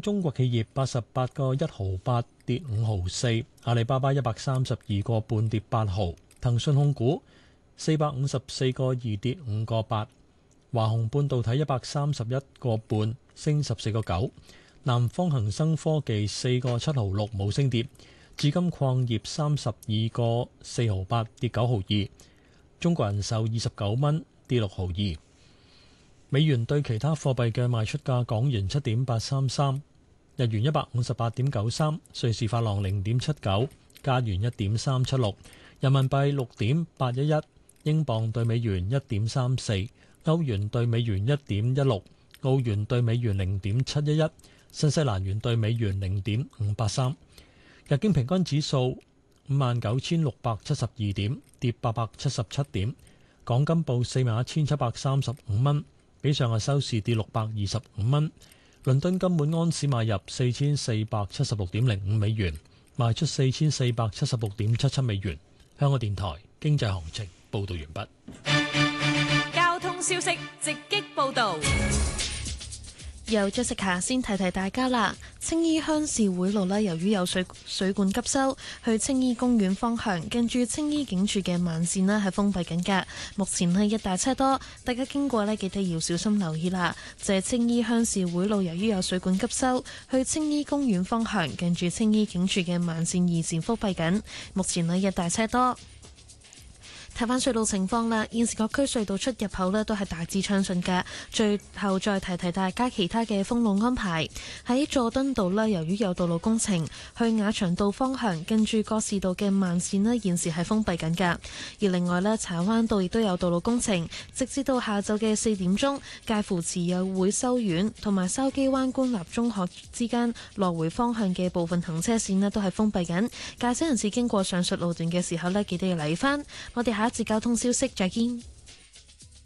中國企業88.158跌5毫4，阿里巴巴132個半跌8毫，騰訊控股454個2跌5個8，華虹半導體131個半升14個9，南方恒生科技4個7毫6冇升跌，紫金礦業32個4毫8跌9毫2，中國人壽29蚊跌6毫2。美元對其他貨幣嘅賣出價：港元7.833，日元158.93，瑞士法郎0.79，加元1.376，人民幣6.811，英鎊對美元1.34，歐元對美元1.16，澳元對美元0.711，新西蘭元對美元0.583。日經平均指數59,672點，跌877點。港金報41,735蚊。比上日收市跌625蚊。倫敦金每安士買入4476.05美元，賣出4476.77美元。香港電台經濟行情報道完畢。交通消息直擊報道。 由Jessica先提提大家啦，青衣鄉事會路由於有水管急修，去青衣公園方向近住青衣警署嘅慢線係封閉緊㗎。目前一大車多，大家經過記得要小心留意啦。就係青衣鄉事會路由於有水管急修，去青衣公園方向近住青衣警署嘅慢線二線封閉緊，目前一大車多。睇返隧道情況啦，現時各區隧道出入口都係大致暢順嘅。最後再提提大家其他嘅封路安排。喺佐敦道由於有道路工程，去雅翔道方向近住覺士道嘅慢線現時係封閉緊㗎。而另外柴灣道亦都有道路工程，直至到下晝嘅4點鐘，介乎慈幼會修院同埋筲箕灣官立中學之間來回方向嘅部分行車線都係封閉緊。駕駛人士經過上述路段嘅時候記得要留意返。我哋下一節交通消息再見。